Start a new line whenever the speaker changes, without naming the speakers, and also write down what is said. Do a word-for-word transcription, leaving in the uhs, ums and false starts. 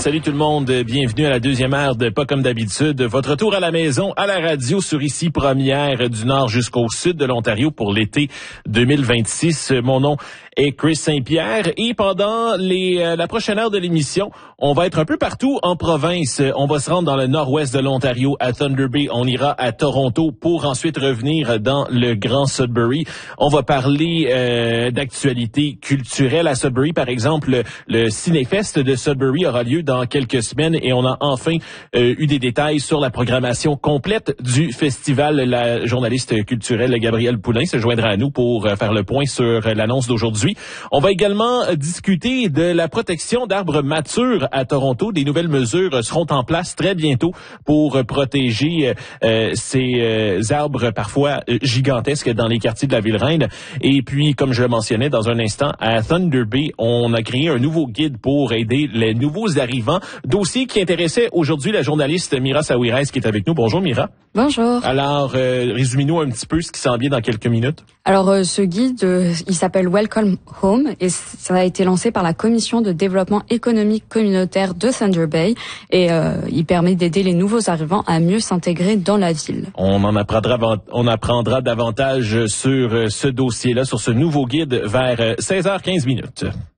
Salut tout le monde, bienvenue à la deuxième heure de Pas comme d'habitude. Votre retour à la maison, à la radio sur ici Première du nord jusqu'au sud de l'Ontario pour l'été deux mille vingt-six. Mon nom est Chris Saint-Pierre et pendant les, euh, la prochaine heure de l'émission, on va être un peu partout en province. On va se rendre dans le nord-ouest de l'Ontario à Thunder Bay. On ira à Toronto pour ensuite revenir dans le Grand Sudbury. On va parler euh, d'actualité culturelle à Sudbury. Par exemple, le, le Cinéfest de Sudbury aura lieu dans quelques semaines et on a enfin euh, eu des détails sur la programmation complète du festival. La journaliste culturelle Gabrielle Poulain se joindra à nous pour euh, faire le point sur l'annonce d'aujourd'hui. On va également euh, discuter de la protection d'arbres matures à Toronto. Des nouvelles mesures seront en place très bientôt pour euh, protéger euh, ces euh, arbres parfois euh, gigantesques dans les quartiers de la Ville-Reine. Et puis, comme je le mentionnais dans un instant, à Thunder Bay, on a créé un nouveau guide pour aider les nouveaux arrivants. Dossier qui intéressait aujourd'hui la journaliste Mira Saouirez qui est avec nous. Bonjour Mira.
Bonjour.
Alors, euh, résumez-nous un petit peu ce qui s'en vient dans quelques minutes.
Alors, euh, ce guide, euh, il s'appelle Welcome Home et ça a été lancé par la Commission de développement économique communautaire de Thunder Bay et euh, il permet d'aider les nouveaux arrivants à mieux s'intégrer dans la ville.
On en apprendra, on apprendra davantage sur ce dossier-là, sur ce nouveau guide vers seize heures quinze minutes.